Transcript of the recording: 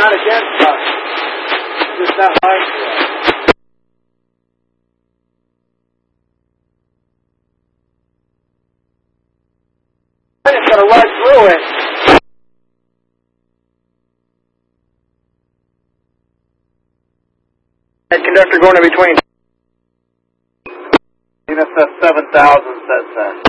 not against us. It's just not like us. It's going to run through it. That conductor going in between. Unit 7000 says that.